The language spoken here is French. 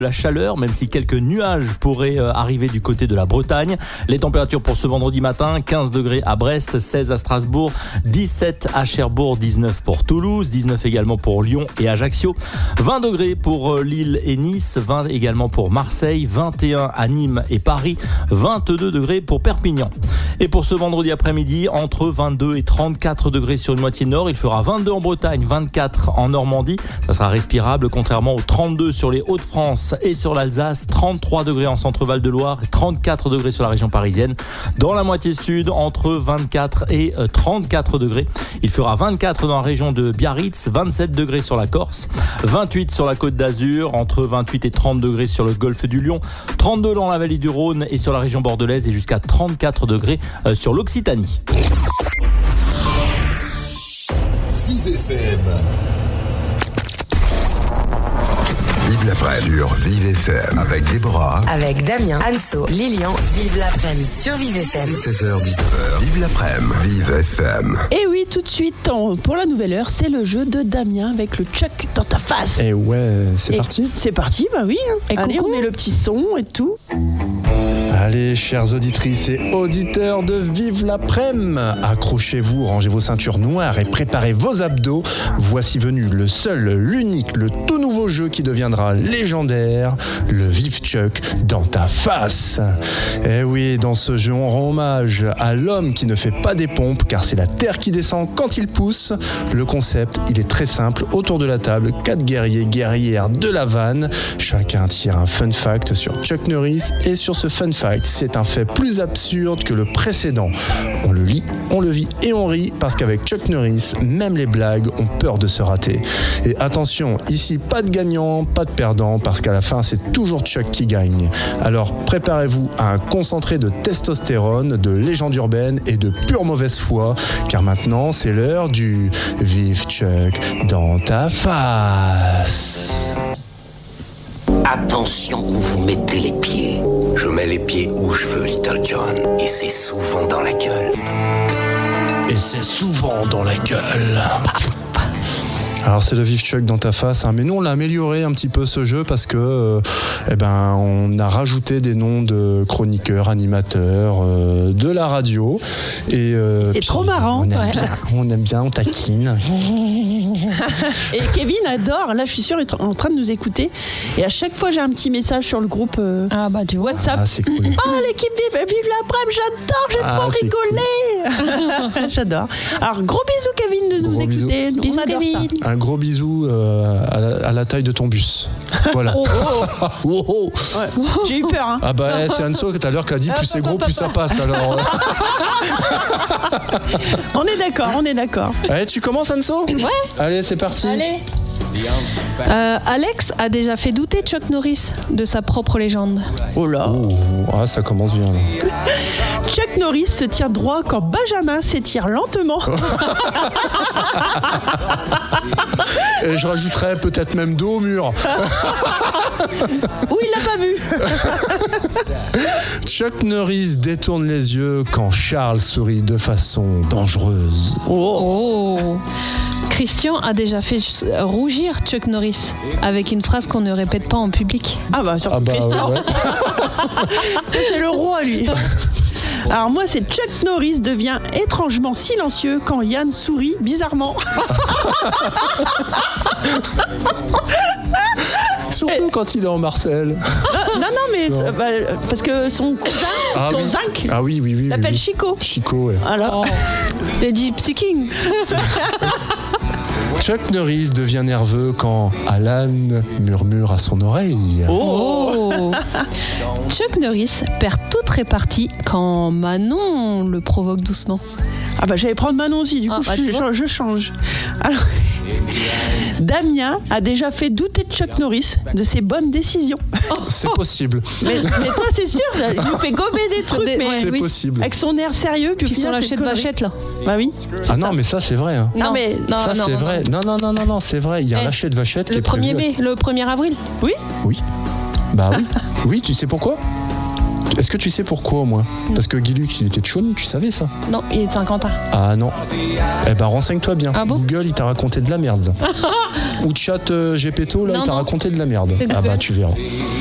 La chaleur, même si quelques nuages pourraient arriver du côté de la Bretagne. Les températures pour ce vendredi matin, 15 degrés à Brest, 16 à Strasbourg, 17 à Cherbourg, 19 pour Toulouse, 19 également pour Lyon et Ajaccio, 20 degrés pour Lille et Nice, 20 également pour Marseille, 21 à Nîmes et Paris, 22 degrés pour Perpignan. Et pour ce vendredi après-midi, entre 22 et 34 degrés sur une moitié nord, il fera 22 en Bretagne, 24 en Normandie. Ça sera respirable, contrairement aux 32 sur les Hauts-de-France et sur l'Alsace, 33 degrés en centre-Val de Loire, 34 degrés sur la région parisienne. Dans la moitié sud, entre 24 et 34 degrés. Il fera 24 dans la région de Biarritz, 27 degrés sur la Corse, 28 sur la Côte d'Azur, entre 28 et 30 degrés sur le golfe du Lion, 32 dans la vallée du Rhône et sur la région bordelaise et jusqu'à 34 degrés sur l'Occitanie. Vive FM. Vive l'après-midi sur Vive FM avec Déborah, avec Damien, Anso, Lilian. Vive l'après-midi sur Vive FM. 16h-19h. Vive l'après-midi. Vive FM. Et oui, tout de suite, pour la nouvelle heure, c'est le jeu de Damien avec le Chuck dans ta face. Et ouais, c'est parti. C'est parti, bah oui. Et allez, coucou. on met le petit son et tout. Allez, chères auditrices et auditeurs de Vive l'après-midi, accrochez-vous, rangez vos ceintures noires et préparez vos abdos. Voici venu le seul, l'unique, le tout nouveau jeu qui deviendra légendaire, le Vive Chuck dans ta face. Et oui, dans ce jeu, on rend hommage à l'homme qui ne fait pas des pompes, car c'est la terre qui descend quand il pousse. Le concept, il est très simple. Autour de la table, 4 guerriers, guerrières de la vanne. Chacun tire un fun fact sur Chuck Norris, et sur ce fun fact, c'est un fait plus absurde que le précédent. On le lit, on le vit et on rit, parce qu'avec Chuck Norris, même les blagues ont peur de se rater. Et attention, ici, pas de gagnant, pas de perdant, parce qu'à la fin, c'est toujours Chuck qui gagne. Alors préparez-vous à un concentré de testostérone, de légende urbaine et de pure mauvaise foi, car maintenant, c'est l'heure du Vive Chuck dans ta face. Attention où vous mettez les pieds. Je mets les pieds où je veux, Little John. Et c'est souvent dans la gueule. Et c'est souvent dans la gueule. Alors c'est le Vive Chuck dans ta face, hein. Mais nous on l'a amélioré un petit peu ce jeu parce que on a rajouté des noms de chroniqueurs, animateurs de la radio et c'est trop marrant. On aime bien, on taquine. Et Kevin adore, là je suis sûre, il est en train de nous écouter. Et à chaque fois j'ai un petit message sur le groupe WhatsApp. Ah, c'est cool. L'équipe Vive l'après-midi, j'adore, j'ai trop rigolé. J'adore. Alors gros bisous Kevin de nous Gros écouter. Bisous, On adore Kevin. ça. Un gros bisou à la taille de ton bus. Voilà. Ouais. J'ai eu peur. Hein. Ah bah c'est Anso tout à l'heure qui a dit plus c'est gros plus ça passe alors. On est d'accord. Allez, tu commences Anso ? Ouais. Allez, c'est parti. Allez. Alex a déjà fait douter Chuck Norris de sa propre légende. Oh là. Oh, ça commence bien là. Chuck Norris se tient droit quand Benjamin s'étire lentement. Et je rajouterais peut-être même dos au mur. Ou il l'a pas vu. Chuck Norris détourne les yeux quand Charles sourit de façon dangereuse. Oh. Christian a déjà fait rougir Chuck Norris avec une phrase qu'on ne répète pas en public. Ah bah surtout Christian. Ouais. Ça c'est le roi lui. Alors moi c'est Chuck Norris devient étrangement silencieux quand Yann sourit bizarrement. Surtout quand il est en Marcel. Non mais parce que son cousin, son zinc, l'appelle Chico. Chico, ouais. Alors. Le Gypsy King. Chuck Norris devient nerveux quand Alan murmure à son oreille. Oh. Chuck Norris perd toute répartie quand Manon le provoque doucement. Ah bah j'allais prendre Manon aussi, du coup je change. Alors, Damien a déjà fait douter Chuck Norris de ses bonnes décisions. C'est possible. Mais toi c'est sûr, il nous fait gober des trucs, c'est possible. Avec son air sérieux. Puis son lâcher de vachette là. Bah oui. Ah non mais ça c'est vrai. Hein. Non, mais ça c'est vrai. Non, c'est vrai. Il y a un lâcher de vachette qui est prévu. Le 1er avril. Oui. Oui. Bah oui. Oui, tu sais pourquoi ? Est-ce que tu sais pourquoi au moins? Parce que Guy Lux, il était de Chauny, tu savais ça? Non, il est de Saint-Quentin. Ah non. Eh ben renseigne-toi bien. Ah bon? Google, il t'a raconté de la merde. Ou Chat Gepetto, là, Non, il t'a non. raconté de la merde. C'est Ah bah Google. tu verras.